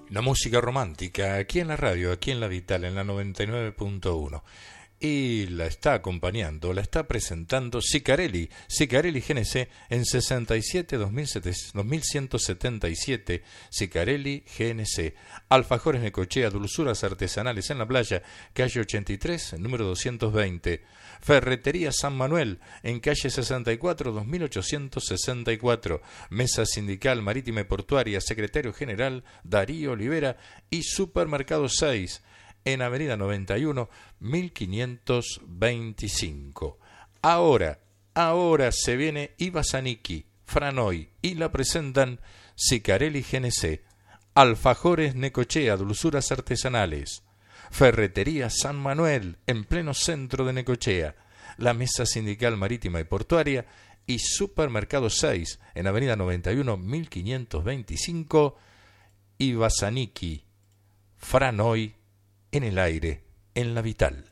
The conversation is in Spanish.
La música romántica, aquí en la radio, aquí en La Vital, en la 99.1. Y la está acompañando, la está presentando Sicarelli GNC en 67-2177, Sicarelli GNC. Alfajores Necochea, dulzuras artesanales en la playa, calle 83, número 220. Ferretería San Manuel, en calle 64, 2864. Mesa Sindical Marítima y Portuaria, secretario general Darío Olivera. Y Supermercado 6, en Avenida 91, 1525. Ahora se viene Iva Zanicchi, Franoy, y la presentan Sicarelli GNC. Alfajores Necochea, dulzuras artesanales. Ferretería San Manuel, en pleno centro de Necochea. La Mesa Sindical Marítima y Portuaria. Y Supermercado 6, en Avenida 91, 1525. Iva Zanicchi, Franoy, en el aire, en La Vital.